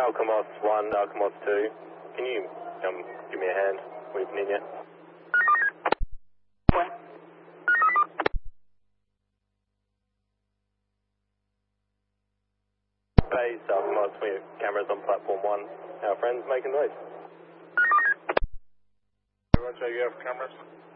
Alchemos 1, Alchemos 2. Can you give me a hand? We need you. Base Alchemos, we have cameras on platform 1. Our friends making noise. Roger, you have cameras?